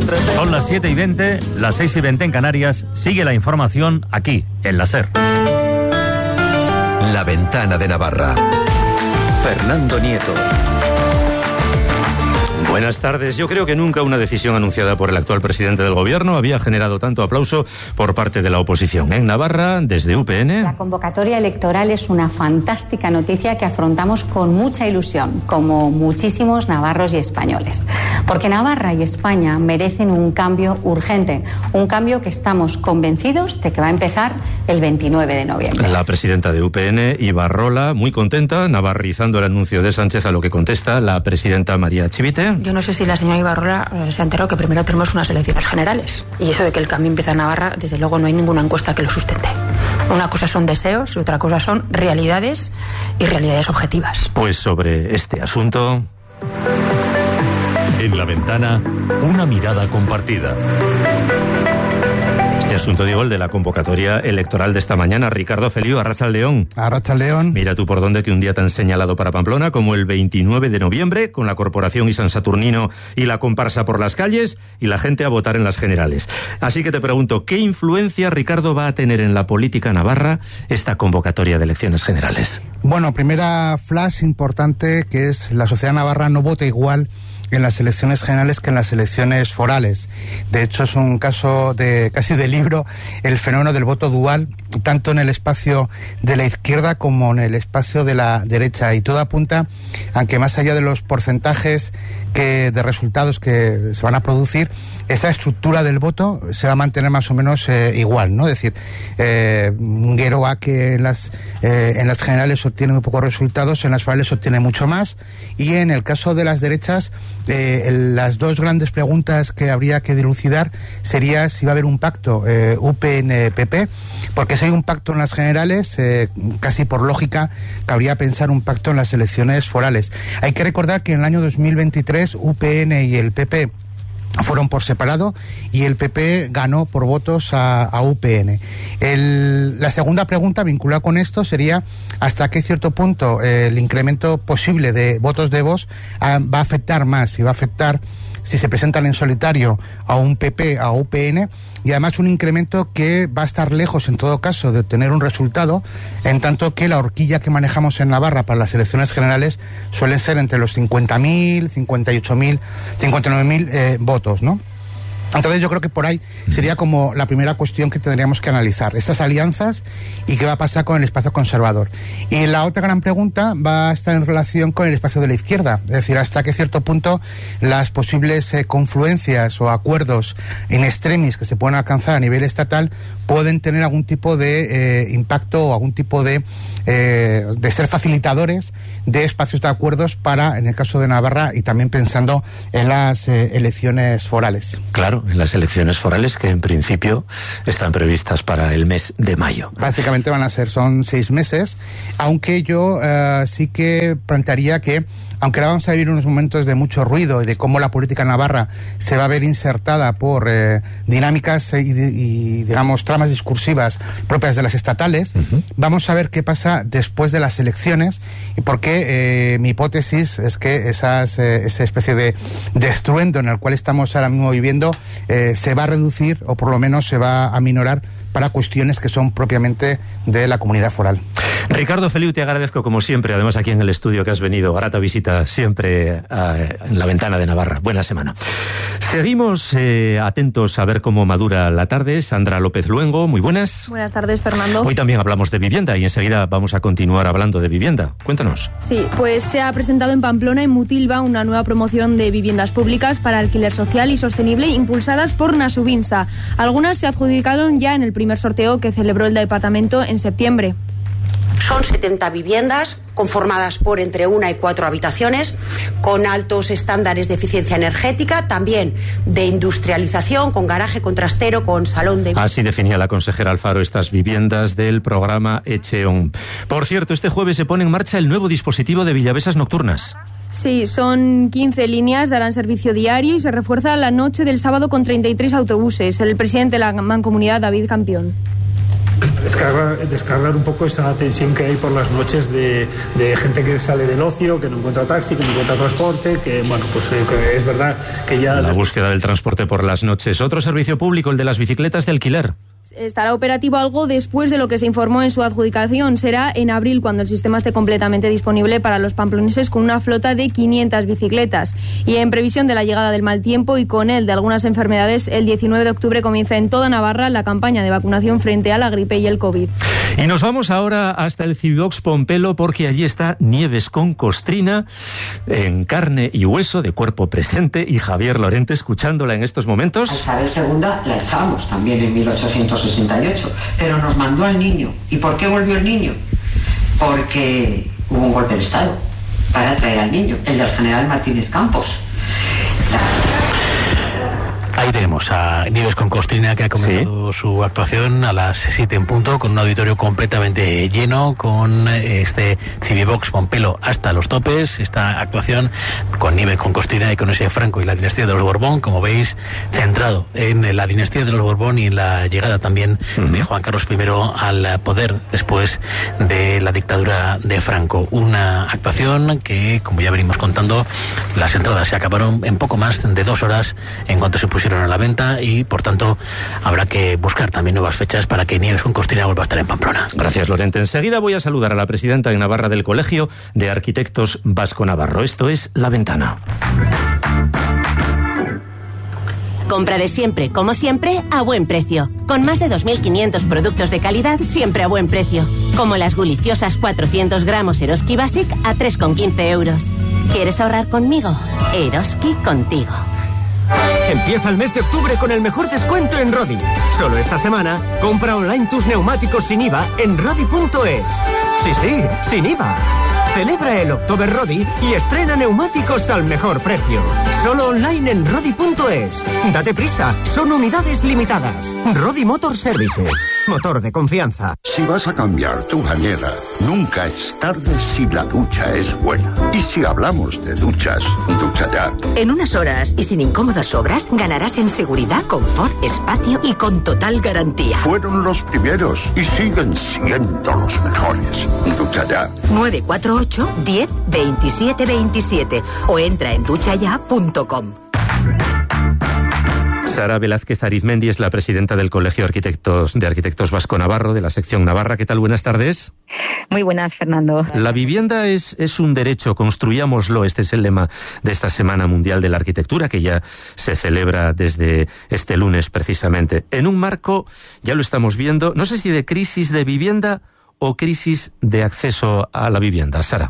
Son las 7:20, las 6:20 en Canarias. Sigue la información aquí, en la SER. La Ventana de Navarra. Fernando Nieto. Buenas tardes. Yo creo que nunca una decisión anunciada por el actual presidente del gobierno había generado tanto aplauso por parte de la oposición. En Navarra, desde UPN... La convocatoria electoral es una fantástica noticia que afrontamos con mucha ilusión, como muchísimos navarros y españoles. Porque Navarra y España merecen un cambio urgente, un cambio que estamos convencidos de que va a empezar el 29 de noviembre. La presidenta de UPN, Ibarrola, muy contenta, navarrizando el anuncio de Sánchez, a lo que contesta la presidenta María Chivite. Yo no sé si la señora Ibarrola se ha enterado que primero tenemos unas elecciones generales. Y eso de que el cambio empieza en Navarra, desde luego no hay ninguna encuesta que lo sustente. Una cosa son deseos y otra cosa son realidades y realidades objetivas. Pues sobre este asunto... En La Ventana, una mirada compartida. Este asunto, digo, el de la convocatoria electoral de esta mañana. Ricardo Feliu, Arratsaldeón. Arratsaldeón. Mira tú por dónde que un día tan señalado para Pamplona como el 29 de noviembre, con la Corporación y San Saturnino y la comparsa por las calles y la gente a votar en las generales. Así que te pregunto, ¿qué influencia, Ricardo, va a tener en la política navarra esta convocatoria de elecciones generales? Bueno, primera flash importante, que es la sociedad navarra no vota igual en las elecciones generales que en las elecciones forales. De hecho, es un caso casi de libro el fenómeno del voto dual, tanto en el espacio de la izquierda como en el espacio de la derecha. Y todo apunta a que, más allá de los porcentajes de resultados que se van a producir, esa estructura del voto se va a mantener más o menos igual, ¿no? Es decir, Geroa, que en las generales obtiene muy pocos resultados, en las forales obtiene mucho más, y en el caso de las derechas, las dos grandes preguntas que habría que dilucidar sería si va a haber un pacto UPN-PP, porque si hay un pacto en las generales, casi por lógica, cabría pensar un pacto en las elecciones forales. Hay que recordar que en el año 2023 UPN y el PP fueron por separado y el PP ganó por votos a UPN. La segunda pregunta vinculada con esto sería hasta qué cierto punto el incremento posible de votos de Vox va a afectar más, y va a afectar si se presentan en solitario a un PP, a UPN, y además un incremento que va a estar lejos en todo caso de obtener un resultado, en tanto que la horquilla que manejamos en Navarra para las elecciones generales suele ser entre los 50.000, 58.000, 59.000 votos, ¿no? Entonces yo creo que por ahí sería como la primera cuestión que tendríamos que analizar, estas alianzas y qué va a pasar con el espacio conservador. Y la otra gran pregunta va a estar en relación con el espacio de la izquierda, es decir, hasta qué cierto punto las posibles confluencias o acuerdos in extremis que se pueden alcanzar a nivel estatal pueden tener algún tipo de impacto o algún tipo de ser facilitadores de espacios de acuerdos para, en el caso de Navarra, y también pensando en las elecciones forales. Claro, en las elecciones forales que en principio están previstas para el mes de mayo. Básicamente son 6 meses, aunque yo sí que plantearía que, aunque ahora vamos a vivir unos momentos de mucho ruido y de cómo la política navarra se va a ver insertada por dinámicas y digamos, tramas discursivas propias de las estatales, vamos a ver qué pasa después de las elecciones, y porque mi hipótesis es que esa especie de estruendo en el cual estamos ahora mismo viviendo se va a reducir, o por lo menos se va a aminorar, para cuestiones que son propiamente de la comunidad foral. Ricardo Feliu, te agradezco como siempre, además aquí en el estudio que has venido, grata visita siempre en La Ventana de Navarra. Buena semana. Seguimos atentos a ver cómo madura la tarde. Sandra López Luengo, muy buenas. Buenas tardes, Fernando. Hoy también hablamos de vivienda y enseguida vamos a continuar hablando de vivienda. Cuéntanos. Sí, pues se ha presentado en Pamplona, en Mutilva, una nueva promoción de viviendas públicas para alquiler social y sostenible impulsadas por Nasubinsa. Algunas se adjudicaron ya en el primer sorteo que celebró el departamento en septiembre. Son 70 viviendas conformadas por entre 1 y 4 habitaciones, con altos estándares de eficiencia energética, también de industrialización, con garaje, con trastero, con salón de... Así definía la consejera Alfaro estas viviendas del programa Echeon. Por cierto, este jueves se pone en marcha el nuevo dispositivo de villavesas nocturnas. Sí, son 15 líneas, darán servicio diario y se refuerza la noche del sábado con 33 autobuses. El presidente de la Mancomunidad, David Campión. descargar un poco esa tensión que hay por las noches de gente que sale del ocio, que no encuentra taxi, que no encuentra transporte, que es verdad que ya... La búsqueda del transporte por las noches. Otro servicio público, el de las bicicletas de alquiler. Estará operativo algo después de lo que se informó en su adjudicación. Será en abril cuando el sistema esté completamente disponible para los pamploneses, con una flota de 500 bicicletas. Y en previsión de la llegada del mal tiempo y con él de algunas enfermedades, el 19 de octubre comienza en toda Navarra la campaña de vacunación frente a la gripe y el COVID. Y nos vamos ahora hasta el Civivox Pompelo, porque allí está Nieves con Costrina, en carne y hueso, de cuerpo presente, y Javier Lorente escuchándola en estos momentos. A Isabel II la echamos también en 1868, pero nos mandó al niño. ¿Y por qué volvió el niño? Porque hubo un golpe de Estado para traer al niño, el del general Martínez Campos. Ahí tenemos a Nieves con Costrina, que ha comenzado su actuación a las 7 en punto, con un auditorio completamente lleno, con este Civivox Pompelo hasta los topes. Esta actuación con Nieves con Costrina y con ese Franco y la dinastía de los Borbón, como veis, centrado en la dinastía de los Borbón y en la llegada también de Juan Carlos I al poder después de la dictadura de Franco. Una actuación que, como ya venimos contando, las entradas se acabaron en poco más de 2 horas en cuanto se pusieron a la venta, y por tanto habrá que buscar también nuevas fechas para que Nieves con Costrina vuelva a estar en Pamplona. Gracias, Lorente. Enseguida voy a saludar a la presidenta en Navarra del Colegio de Arquitectos Vasco Navarro. Esto es La Ventana. Compra de siempre, como siempre, a buen precio. Con más de 2.500 productos de calidad, siempre a buen precio. Como las deliciosas 400 gramos Eroski Basic a 3,15 euros. ¿Quieres ahorrar conmigo? Eroski contigo. Empieza el mes de octubre con el mejor descuento en Rodi. Solo esta semana, compra online tus neumáticos sin IVA en Rodi.es. Sí, sin IVA. Celebra el October Rodi y estrena neumáticos al mejor precio. Solo online en Rodi.es. Date prisa, son unidades limitadas. Rodi Motor Services, motor de confianza. Si vas a cambiar tu bañera, nunca es tarde si la ducha es buena. Y si hablamos de duchas, ducha ya. En unas horas y sin incómodas obras, ganarás en seguridad, confort, espacio y con total garantía. Fueron los primeros y siguen siendo los mejores. Ducha ya. 948 10 27 27 o entra en duchaya.com. Sara Velázquez Arizmendi es la presidenta del Colegio de Arquitectos Vasco Navarro, de la sección Navarra. ¿Qué tal? Buenas tardes. Muy buenas, Fernando. La vivienda es un derecho, construyámoslo. Este es el lema de esta Semana Mundial de la Arquitectura, que ya se celebra desde este lunes precisamente. En un marco, ya lo estamos viendo, no sé si de crisis de vivienda o crisis de acceso a la vivienda. Sara.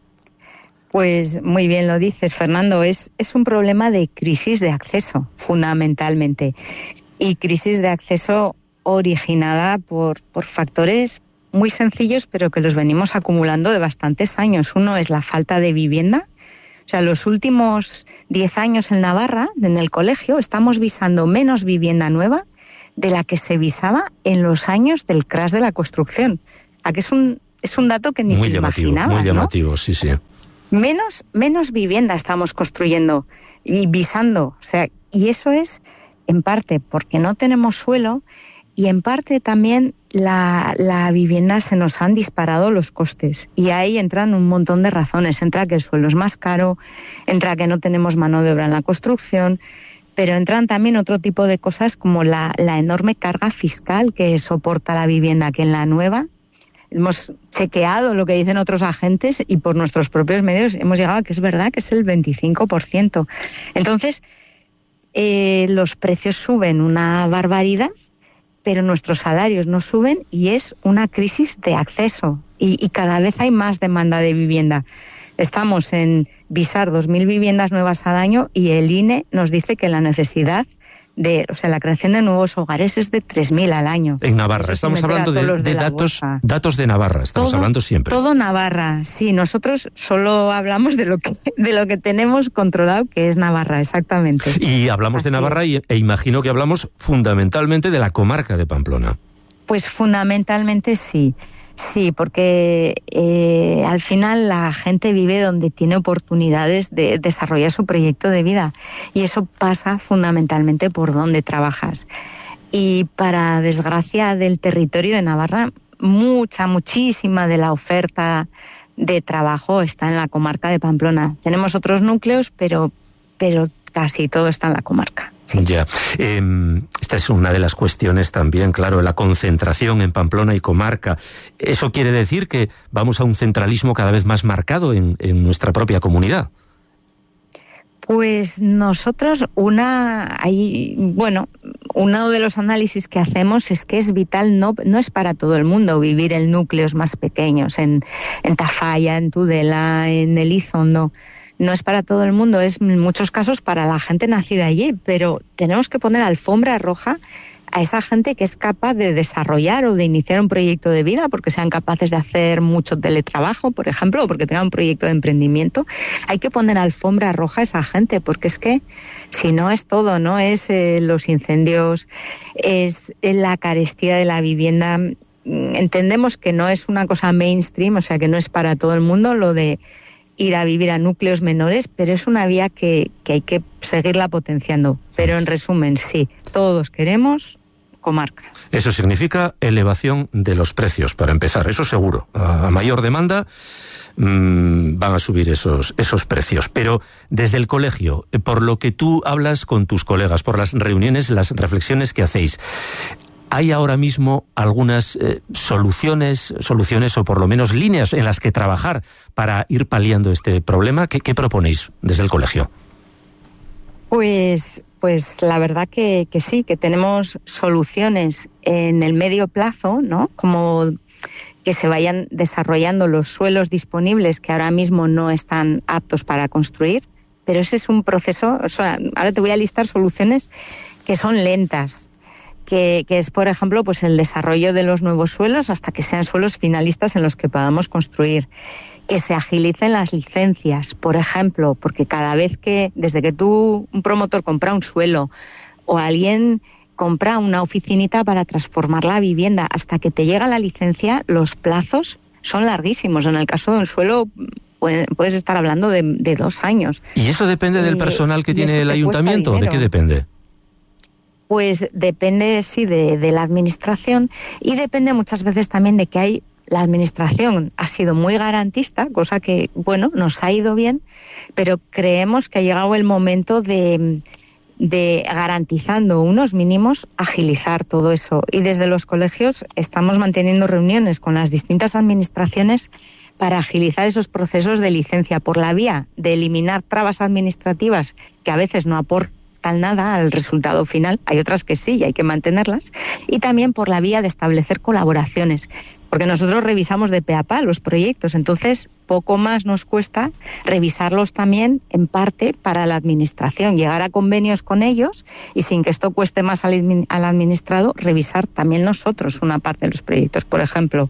Pues muy bien lo dices, Fernando. Es un problema de crisis de acceso, fundamentalmente. Y crisis de acceso originada por factores muy sencillos, pero que los venimos acumulando de bastantes años. Uno es la falta de vivienda. O sea, los últimos 10 años en Navarra, en el colegio, estamos visando menos vivienda nueva de la que se visaba en los años del crash de la construcción. Aquí es un dato que ni te imaginabas, muy llamativo, ¿no? Sí. Menos vivienda estamos construyendo y visando. O sea, y eso es en parte porque no tenemos suelo, y en parte también la vivienda se nos han disparado los costes. Y ahí entran un montón de razones. Entra que el suelo es más caro, entra que no tenemos mano de obra en la construcción, pero entran también otro tipo de cosas como la enorme carga fiscal que soporta la vivienda, que en la nueva hemos chequeado lo que dicen otros agentes y por nuestros propios medios hemos llegado a que es verdad que es el 25%. Entonces, los precios suben una barbaridad, pero nuestros salarios no suben y es una crisis de acceso. Y cada vez hay más demanda de vivienda. Estamos en visar 2.000 viviendas nuevas al año y el INE nos dice que la necesidad la creación de nuevos hogares es de 3.000 al año. En Navarra, estamos hablando de datos de Navarra, estamos hablando siempre. Todo Navarra, sí, nosotros solo hablamos de lo que tenemos controlado, que es Navarra, exactamente. Y hablamos de Navarra e imagino que hablamos fundamentalmente de la comarca de Pamplona. Pues fundamentalmente sí. Sí, porque al final la gente vive donde tiene oportunidades de desarrollar su proyecto de vida, y eso pasa fundamentalmente por donde trabajas. Y para desgracia del territorio de Navarra, muchísima de la oferta de trabajo está en la comarca de Pamplona. Tenemos otros núcleos, pero casi todo está en la comarca. Sí. Ya. Esta es una de las cuestiones también, claro, la concentración en Pamplona y comarca. ¿Eso quiere decir que vamos a un centralismo cada vez más marcado en nuestra propia comunidad? Pues nosotros, uno de los análisis que hacemos es que es vital, no es para todo el mundo vivir en núcleos más pequeños, en Tafalla, en Tudela, en Elizondo. No es para todo el mundo, es en muchos casos para la gente nacida allí, pero tenemos que poner alfombra roja a esa gente que es capaz de desarrollar o de iniciar un proyecto de vida, porque sean capaces de hacer mucho teletrabajo, por ejemplo, o porque tengan un proyecto de emprendimiento. Hay que poner alfombra roja a esa gente, porque es que si no es todo, ¿no? Es los incendios, es la carestía de la vivienda. Entendemos que no es una cosa mainstream, o sea, que no es para todo el mundo lo de ir a vivir a núcleos menores, pero es una vía que hay que seguirla potenciando. Pero en resumen, sí, todos queremos comarca. Eso significa elevación de los precios, para empezar, eso seguro. A mayor demanda van a subir esos precios. Pero desde el colegio, por lo que tú hablas con tus colegas, por las reuniones, las reflexiones que hacéis, ¿hay ahora mismo algunas soluciones o por lo menos líneas en las que trabajar para ir paliando este problema? ¿Qué proponéis desde el colegio? Pues la verdad que sí, que tenemos soluciones en el medio plazo, ¿no? Como que se vayan desarrollando los suelos disponibles que ahora mismo no están aptos para construir, pero ese es un proceso. O sea, ahora te voy a listar soluciones que son lentas. Que es, por ejemplo, pues el desarrollo de los nuevos suelos hasta que sean suelos finalistas en los que podamos construir. Que se agilicen las licencias, por ejemplo, porque cada vez desde que un promotor compra un suelo o alguien compra una oficinita para transformar la vivienda, hasta que te llega la licencia, los plazos son larguísimos. En el caso de un suelo puedes estar hablando de 2 años. ¿Y eso depende del personal que tiene el ayuntamiento? ¿De qué depende? Pues depende, sí, de la administración, y depende muchas veces también de que la administración ha sido muy garantista, cosa que, nos ha ido bien, pero creemos que ha llegado el momento de garantizando unos mínimos, agilizar todo eso. Y desde los colegios estamos manteniendo reuniones con las distintas administraciones para agilizar esos procesos de licencia por la vía de eliminar trabas administrativas que a veces no aportan nada al resultado final. Hay otras que sí y hay que mantenerlas, y también por la vía de establecer colaboraciones, porque nosotros revisamos de pe a pa los proyectos, entonces poco más nos cuesta revisarlos también en parte para la administración, llegar a convenios con ellos y sin que esto cueste más al administrado, revisar también nosotros una parte de los proyectos, por ejemplo.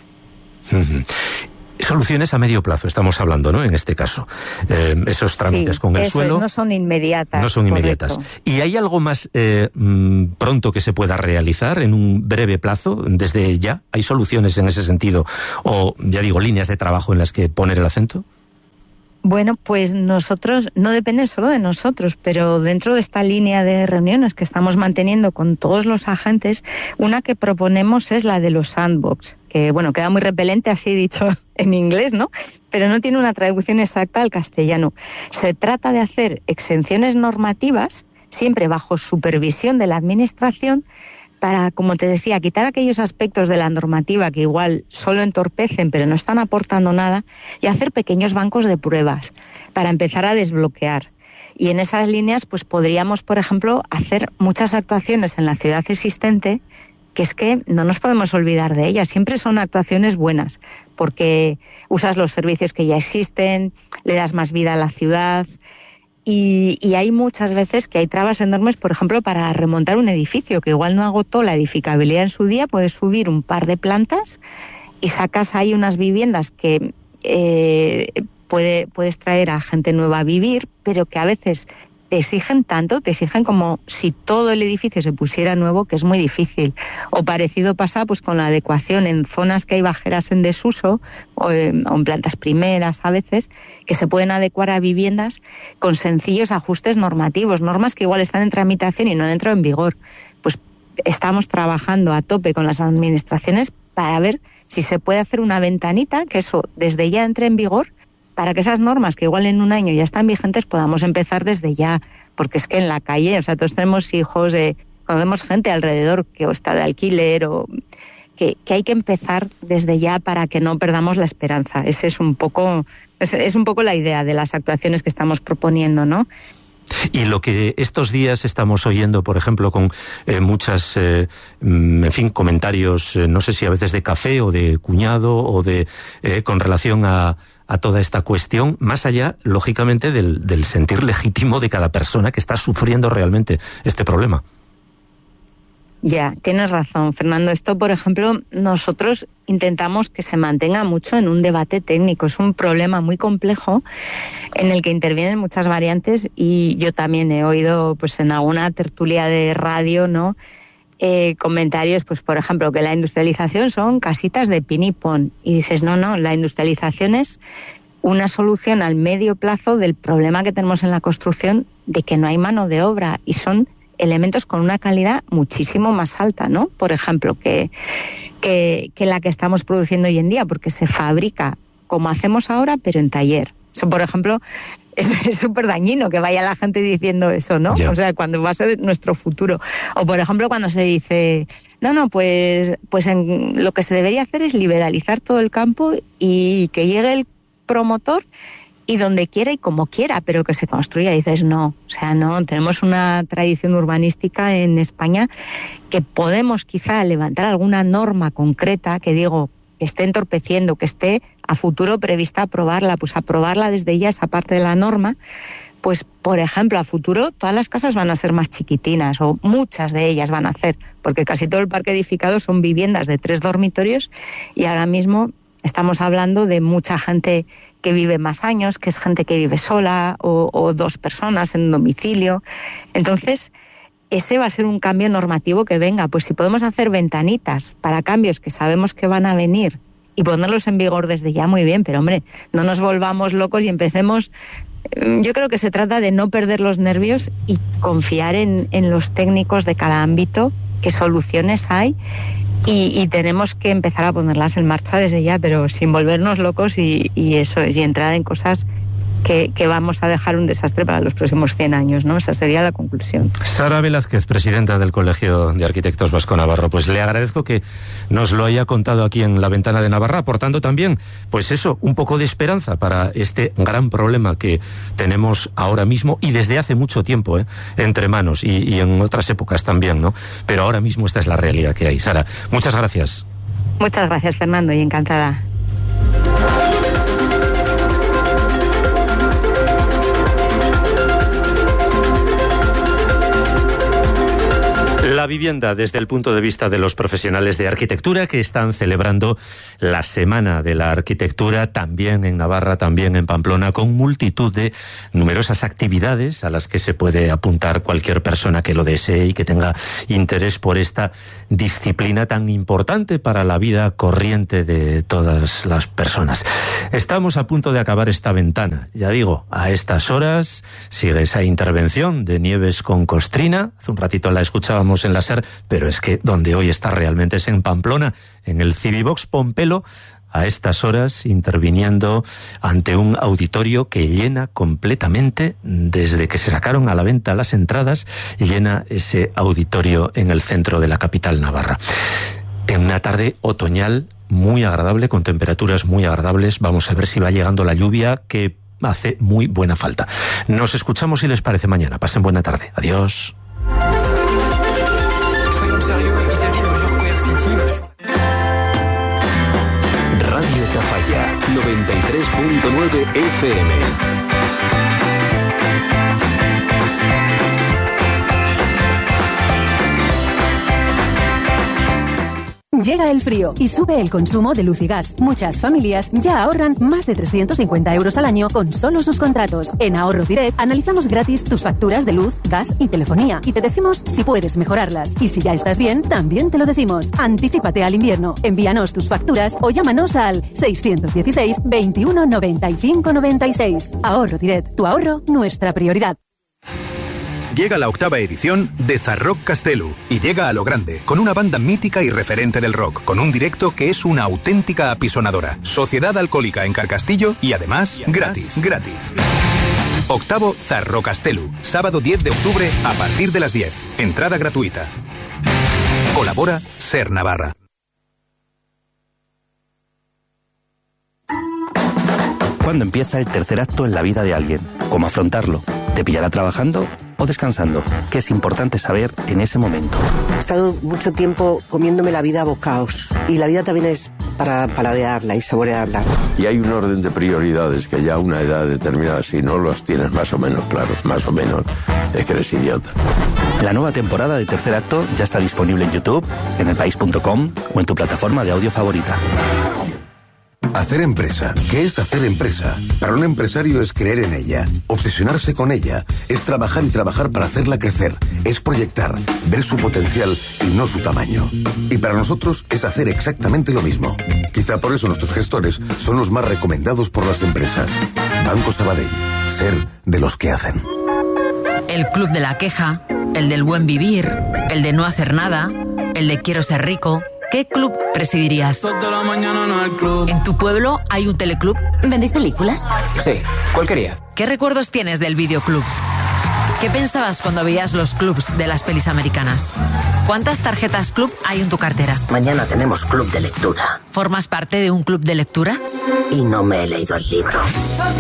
Soluciones a medio plazo estamos hablando, ¿no? En este caso, esos trámites con el suelo no son inmediatas. No son inmediatas. Correcto. ¿Y hay algo más pronto que se pueda realizar en un breve plazo, desde ya? ¿Hay soluciones en ese sentido? O, ya digo, líneas de trabajo en las que poner el acento? Bueno, pues nosotros, no depende solo de nosotros, pero dentro de esta línea de reuniones que estamos manteniendo con todos los agentes, una que proponemos es la de los sandbox, que queda muy repelente así dicho en inglés, ¿no? Pero no tiene una traducción exacta al castellano. Se trata de hacer exenciones normativas, siempre bajo supervisión de la administración, para, como te decía, quitar aquellos aspectos de la normativa que igual solo entorpecen pero no están aportando nada, y hacer pequeños bancos de pruebas para empezar a desbloquear. Y en esas líneas pues podríamos, por ejemplo, hacer muchas actuaciones en la ciudad existente, que es que no nos podemos olvidar de ellas. Siempre son actuaciones buenas, porque usas los servicios que ya existen, le das más vida a la ciudad. Y hay muchas veces que hay trabas enormes, por ejemplo, para remontar un edificio, que igual no agotó la edificabilidad en su día, puedes subir un par de plantas y sacas ahí unas viviendas que puedes traer a gente nueva a vivir, pero que a veces te exigen como si todo el edificio se pusiera nuevo, que es muy difícil. O parecido pasa pues con la adecuación en zonas que hay bajeras en desuso o en plantas primeras a veces, que se pueden adecuar a viviendas con sencillos ajustes normativos, normas que igual están en tramitación y no han entrado en vigor. Pues estamos trabajando a tope con las administraciones para ver si se puede hacer una ventanita, que eso desde ya entre en vigor, para que esas normas que igual en un año ya están vigentes podamos empezar desde ya, porque es que en la calle, o sea, todos tenemos hijos, conocemos gente alrededor que o está de alquiler o que hay que empezar desde ya para que no perdamos la esperanza. Ese es un poco la idea de las actuaciones que estamos proponiendo, ¿no? Y lo que estos días estamos oyendo, por ejemplo, con muchas, comentarios, no sé si a veces de café o de cuñado o de con relación a toda esta cuestión, más allá, lógicamente, del sentir legítimo de cada persona que está sufriendo realmente este problema. Ya, tienes razón, Fernando. Esto, por ejemplo, nosotros intentamos que se mantenga mucho en un debate técnico. Es un problema muy complejo en el que intervienen muchas variantes y yo también he oído pues en alguna tertulia de radio, ¿no? Comentarios, pues por ejemplo, que la industrialización son casitas de pin y pon. Y dices, no, la industrialización es una solución al medio plazo del problema que tenemos en la construcción de que no hay mano de obra y son elementos con una calidad muchísimo más alta, ¿no? Por ejemplo, que la que estamos produciendo hoy en día, porque se fabrica como hacemos ahora, pero en taller. Eso, por ejemplo, es súper dañino que vaya la gente diciendo eso, ¿no? Yeah. O sea, cuando va a ser nuestro futuro. O, por ejemplo, cuando se dice, pues lo que se debería hacer es liberalizar todo el campo y que llegue el promotor y donde quiera y como quiera, pero que se construya. Dices, no, tenemos una tradición urbanística en España que podemos quizá levantar alguna norma concreta que esté entorpeciendo, que esté a futuro prevista aprobarla, pues aprobarla desde ya esa parte de la norma, pues por ejemplo a futuro todas las casas van a ser más chiquitinas o muchas de ellas van a ser, porque casi todo el parque edificado son viviendas de 3 dormitorios y ahora mismo estamos hablando de mucha gente que vive más años, que es gente que vive sola o 2 personas en un domicilio. Entonces, ese va a ser un cambio normativo que venga. Pues si podemos hacer ventanitas para cambios que sabemos que van a venir y ponerlos en vigor desde ya, muy bien. Pero, hombre, no nos volvamos locos y empecemos. Yo creo que se trata de no perder los nervios y confiar en los técnicos de cada ámbito, qué soluciones hay. Y tenemos que empezar a ponerlas en marcha desde ya, pero sin volvernos locos y eso es, y entrar en cosas que vamos a dejar un desastre para los próximos 100 años, ¿no? Esa sería la conclusión. Sara Velázquez, presidenta del Colegio de Arquitectos Vasco-Navarro, pues le agradezco que nos lo haya contado aquí en La Ventana de Navarra, aportando también, pues eso, un poco de esperanza para este gran problema que tenemos ahora mismo y desde hace mucho tiempo, entre manos y en otras épocas también, ¿no? Pero ahora mismo esta es la realidad que hay. Sara, muchas gracias. Muchas gracias, Fernando, y encantada. La vivienda desde el punto de vista de los profesionales de arquitectura que están celebrando la Semana de la Arquitectura también en Navarra, también en Pamplona, con multitud de numerosas actividades a las que se puede apuntar cualquier persona que lo desee y que tenga interés por esta disciplina tan importante para la vida corriente de todas las personas. Estamos a punto de acabar esta ventana. Ya digo, a estas horas sigue esa intervención de Nieves con Costrina. Hace un ratito la escuchábamos en la SER, pero es que donde hoy está realmente es en Pamplona, en el Civivox Pompelo, a estas horas interviniendo ante un auditorio que llena completamente, desde que se sacaron a la venta las entradas, llena ese auditorio en el centro de la capital navarra. En una tarde otoñal muy agradable, con temperaturas muy agradables. Vamos a ver si va llegando la lluvia, que hace muy buena falta. Nos escuchamos, si les parece, mañana. Pasen buena tarde. Adiós. Radio Tafalla 93.9 FM. Llega el frío y sube el consumo de luz y gas. Muchas familias ya ahorran más de 350 euros al año con solo sus contratos. En Ahorro Direct analizamos gratis tus facturas de luz, gas y telefonía y te decimos si puedes mejorarlas. Y si ya estás bien, también te lo decimos. Anticípate al invierno. Envíanos tus facturas o llámanos al 616 21 95 96. Ahorro Direct. Tu ahorro, nuestra prioridad. Llega la 8ª edición de Zarrock Castelu y llega a lo grande, con una banda mítica y referente del rock, con un directo que es una auténtica apisonadora. Sociedad Alcohólica en Carcastillo y además gratis. 8º Zarrock Castelu, sábado 10 de octubre a partir de las 10. Entrada gratuita. Colabora Ser Navarra. ¿Cuándo empieza el tercer acto en la vida de alguien? ¿Cómo afrontarlo? ¿Te pillará trabajando o descansando? ¿Qué es importante saber en ese momento? He estado mucho tiempo comiéndome la vida a bocaos. Y la vida también es para paladearla y saborearla. Y hay un orden de prioridades que ya a una edad determinada, si no las tienes más o menos claros, más o menos, es que eres idiota. La nueva temporada de Tercer Acto ya está disponible en YouTube, en elpaís.com o en tu plataforma de audio favorita. Hacer empresa. ¿Qué es hacer empresa? Para un empresario es creer en ella, obsesionarse con ella, es trabajar y trabajar para hacerla crecer, es proyectar, ver su potencial y no su tamaño. Y para nosotros es hacer exactamente lo mismo. Quizá por eso nuestros gestores son los más recomendados por las empresas. Banco Sabadell. Ser de los que hacen. El club de la queja, el del buen vivir, el de no hacer nada, el de quiero ser rico. ¿Qué club presidirías? ¿En tu pueblo hay un teleclub? ¿Vendéis películas? Sí. ¿Cuál quería? ¿Qué recuerdos tienes del videoclub? ¿Qué pensabas cuando veías los clubs de las pelis americanas? ¿Cuántas tarjetas club hay en tu cartera? Mañana tenemos club de lectura. ¿Formas parte de un club de lectura? Y no me he leído el libro.